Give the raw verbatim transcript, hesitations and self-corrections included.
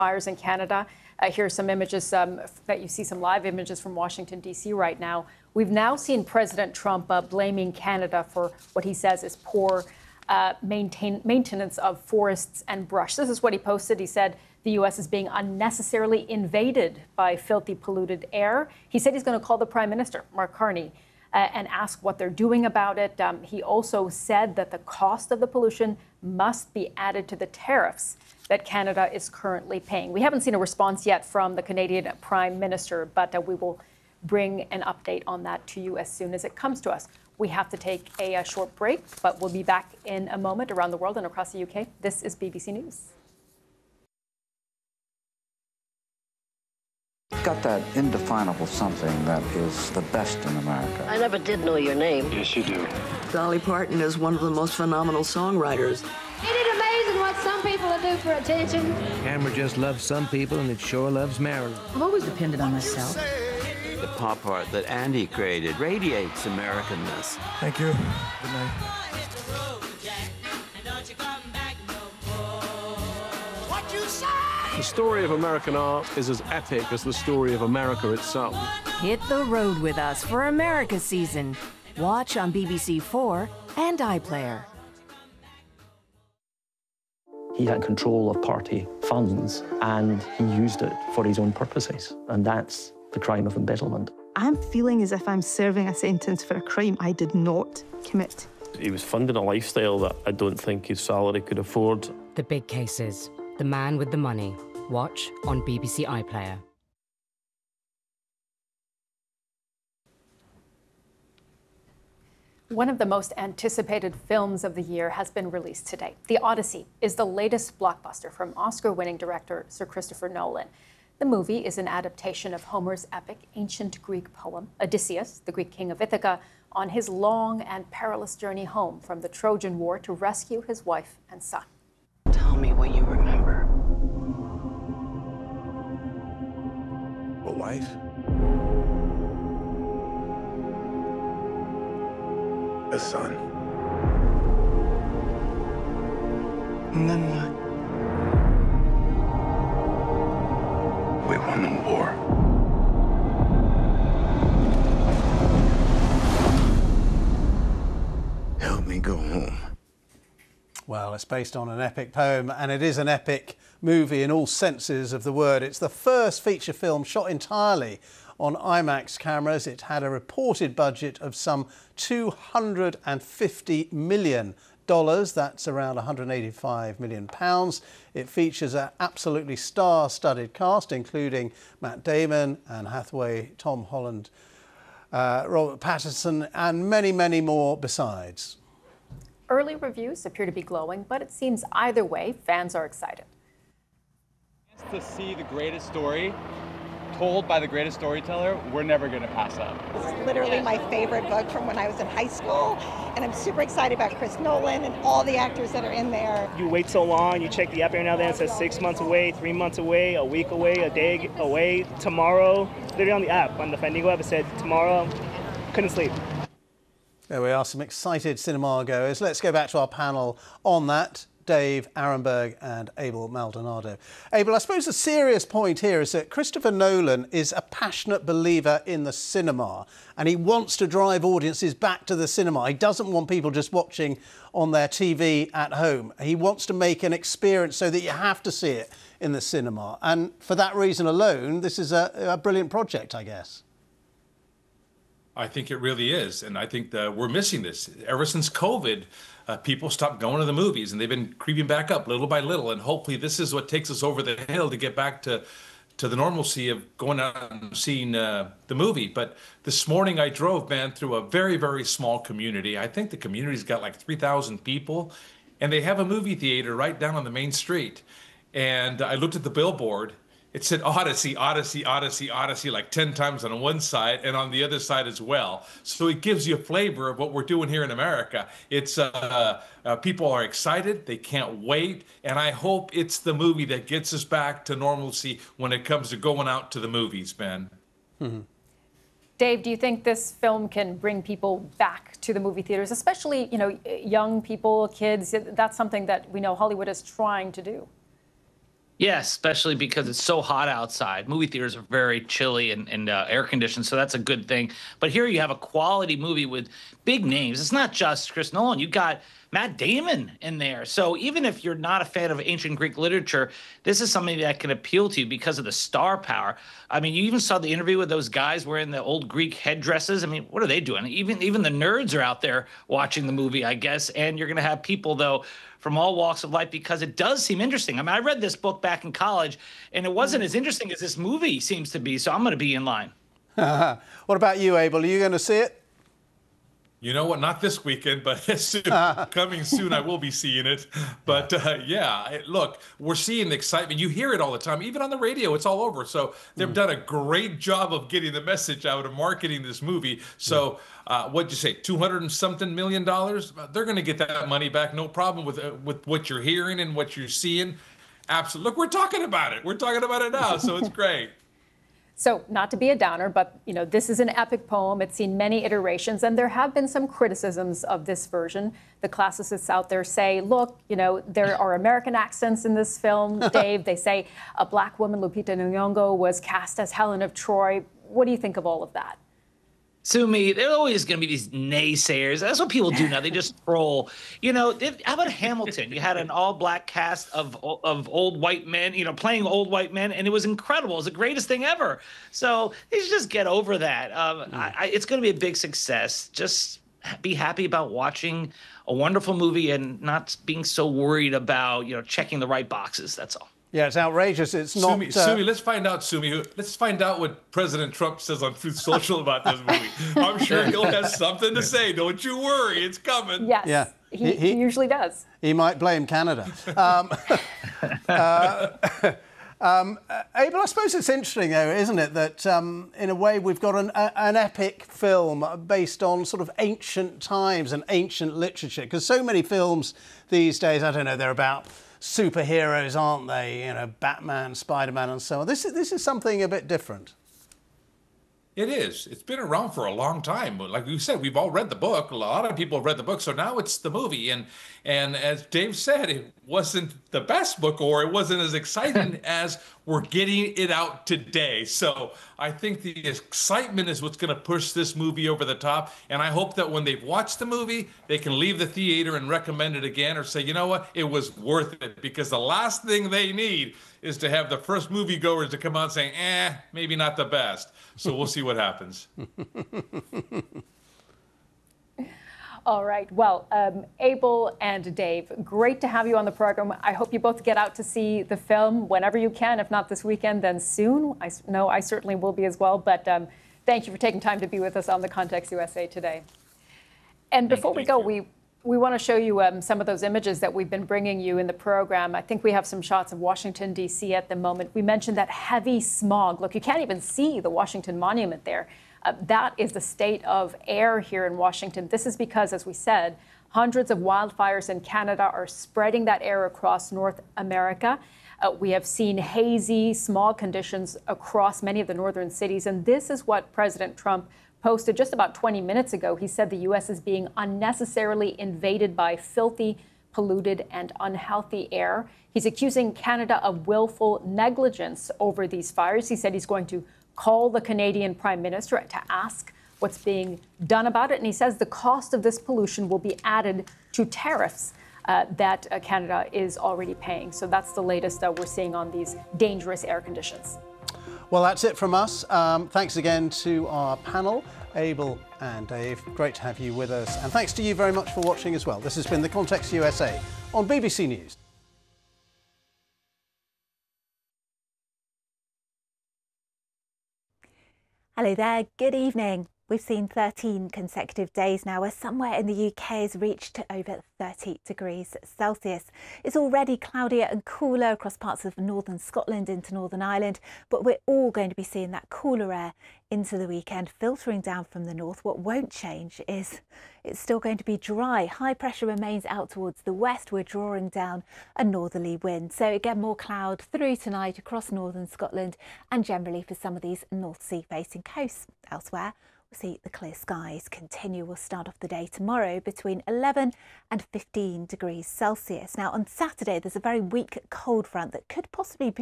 fires in Canada. Uh, here's some images um, that you see, some live images from Washington, D C right now. We've now seen President Trump uh, blaming Canada for what he says is poor uh, maintain, maintenance of forests and brush. This is what he posted. He said the U S is being unnecessarily invaded by filthy, polluted air. He said he's going to call the Prime Minister, Mark Carney, uh, and ask what they're doing about it. Um, he also said that the cost of the pollution must be added to the tariffs that Canada is currently paying. We haven't seen a response yet from the Canadian Prime Minister, but uh, we will bring an update on that to you as soon as it comes to us. We have to take a, a short break, but we'll be back in a moment around the world and across the U K. This is B B C News. Got that indefinable something that is the best in America. I never did know your name. Yes, you do. Dolly Parton is one of the most phenomenal songwriters. Isn't it amazing what some people will do for attention? Hammer just loves some people, and it sure loves Marilyn. I've always depended on myself. The pop art that Andy created radiates Americanness. Thank you. Good night. The story of American art is as epic as the story of America itself. Hit the road with us for America season. Watch on B B C four and iPlayer. He had control of party funds, and he used it for his own purposes, and that's the crime of embezzlement. I'm feeling as if I'm serving a sentence for a crime I did not commit. He was funding a lifestyle that I don't think his salary could afford. The Big Cases. The Man with the Money. Watch on B B C iPlayer. One of the most anticipated films of the year has been released today. The Odyssey is the latest blockbuster from Oscar-winning director Sir Christopher Nolan. The movie is an adaptation of Homer's epic ancient Greek poem, Odysseus, the Greek king of Ithaca, on his long and perilous journey home from the Trojan War to rescue his wife and son. Tell me what you remember. A wife? A son. And then what? We won the war. Help me go home. Well, it's based on an epic poem, and it is an epic movie in all senses of the word. It's the first feature film shot entirely on IMAX cameras. It had a reported budget of some two hundred fifty million dollars. That's around one hundred eighty-five million pounds. It features an absolutely star-studded cast, including Matt Damon, Anne Hathaway, Tom Holland, uh, Robert Pattinson, and many, many more besides. Early reviews appear to be glowing, but it seems either way, fans are excited. To see the greatest story told by the greatest storyteller, we're never going to pass up. It's literally my favorite book from when I was in high school, and I'm super excited about Chris Nolan and all the actors that are in there. You wait so long, you check the app every now and then, it says six months away, three months away, a week away, a day away, tomorrow. Literally on the app, on the Fandango app, it said tomorrow. Couldn't sleep. There we are, some excited cinema goers. Let's go back to our panel on that. Dave Arenberg and Abel Maldonado. Abel, I suppose the serious point here is that Christopher Nolan is a passionate believer in the cinema, and he wants to drive audiences back to the cinema. He doesn't want people just watching on their T V at home. He wants to make an experience so that you have to see it in the cinema. And for that reason alone, this is a, a brilliant project, I guess. I think it really is. And I think that we're missing this. Ever since COVID, uh, people stopped going to the movies, and they've been creeping back up little by little. And hopefully this is what takes us over the hill to get back to, to the normalcy of going out and seeing uh, the movie. But this morning I drove, man, through a very, very small community. I think the community's got like three thousand people, and they have a movie theater right down on the main street. And I looked at the billboard. It said Odyssey, Odyssey, Odyssey, Odyssey, like ten times on one side and on the other side as well. So it gives you a flavor of what we're doing here in America. It's uh, uh, people are excited. They can't wait. And I hope it's the movie that gets us back to normalcy when it comes to going out to the movies, Ben. Mm-hmm. Dave, do you think this film can bring people back to the movie theaters, especially, you know, young people, kids? That's something that we know Hollywood is trying to do. Yes, especially because it's so hot outside. Movie theaters are very chilly and, and uh, air conditioned, so that's a good thing. But here you have a quality movie with big names. It's not just Chris Nolan. You got Matt Damon in there. So even if you're not a fan of ancient Greek literature, this is something that can appeal to you because of the star power. I mean, you even saw the interview with those guys wearing the old Greek headdresses. I mean, what are they doing? Even even the nerds are out there watching the movie, I guess. And you're going to have people, though, from all walks of life, because it does seem interesting. I mean, I read this book back in college, and it wasn't as interesting as this movie seems to be, so I'm going to be in line. What about you, Abel? Are you going to see it? You know what? Not this weekend, but soon, coming soon, I will be seeing it. But uh, yeah, it, look, we're seeing the excitement. You hear it all the time, even on the radio. It's all over. So they've mm. done a great job of getting the message out and marketing this movie. So uh, what'd you say? Two hundred and something million dollars. They're going to get that money back, no problem with uh, with what you're hearing and what you're seeing. Absolutely. Look, we're talking about it. We're talking about it now, so it's great. So not to be a downer, but you know, this is an epic poem. It's seen many iterations, and there have been some criticisms of this version. The classicists out there say, look, you know, there are American accents in this film, Dave. They say a black woman, Lupita Nyong'o, was cast as Helen of Troy. What do you think of all of that? Sumi, there are always going to be these naysayers. That's what people do now. They just troll. You know, how about Hamilton? You had an all-black cast of of old white men, you know, playing old white men, and it was incredible. It was the greatest thing ever. So they should just get over that. Um, mm. I, I, it's going to be a big success. Just be happy about watching a wonderful movie and not being so worried about, you know, checking the right boxes. That's all. Yeah, it's outrageous. It's not. Sumi, uh... Sumi, let's find out, Sumi. Let's find out what President Trump says on Truth Social about this movie. I'm sure he'll have something to say. Don't you worry, it's coming. Yes. Yeah. He, he, he usually does. He might blame Canada. Um, uh, um, Abel, I suppose it's interesting, though, isn't it, that um, in a way we've got an, a, an epic film based on sort of ancient times and ancient literature, because so many films these days, I don't know, they're about superheroes, aren't they? You know, Batman, Spider-Man, and so on. This is this is something a bit different. It is. It's been around for a long time. Like you said, we've all read the book. A lot of people have read the book. So now it's the movie. And and as Dave said, it wasn't the best book, or it wasn't as exciting as we're getting it out today. So I think the excitement is what's going to push this movie over the top. And I hope that when they've watched the movie, they can leave the theater and recommend it again, or say, you know what, it was worth it. Because the last thing they need is to have the first moviegoers to come out saying, eh, maybe not the best. So we'll see what happens. All right. Well, um, Abel and Dave, great to have you on the program. I hope you both get out to see the film whenever you can. If not this weekend, then soon. I know I certainly will be as well. But um, thank you for taking time to be with us on the Context U S A today. And before we go, we we want to show you um, some of those images that we've been bringing you in the program. I think we have some shots of Washington, D C at the moment. We mentioned that heavy smog. Look, you can't even see the Washington Monument there. Uh, that is the state of air here in Washington. This is because, as we said, hundreds of wildfires in Canada are spreading that air across North America. Uh, we have seen hazy smog conditions across many of the northern cities. And this is what President Trump posted just about twenty minutes ago. He said the U S is being unnecessarily invaded by filthy, polluted, and unhealthy air. He's accusing Canada of willful negligence over these fires. He said he's going to call the Canadian Prime Minister to ask what's being done about it. And he says the cost of this pollution will be added to tariffs uh, that uh, Canada is already paying. So that's the latest uh, we're seeing on these dangerous air conditions. Well, that's it from us. Um, thanks again to our panel, Abel and Dave. Great to have you with us. And thanks to you very much for watching as well. This has been The Context U S A on B B C News. Hello there, good evening. We've seen thirteen consecutive days now where somewhere in the U K has reached over thirty degrees Celsius. It's already cloudier and cooler across parts of northern Scotland into Northern Ireland, but we're all going to be seeing that cooler air into the weekend filtering down from the north. What won't change is it's still going to be dry. High pressure remains out towards the west. We're drawing down a northerly wind. So again, more cloud through tonight across northern Scotland and generally for some of these North Sea facing coasts. Elsewhere, We'll see the clear skies continue. We'll start off the day tomorrow between eleven and fifteen degrees Celsius. Now on Saturday, there's a very weak cold front that could possibly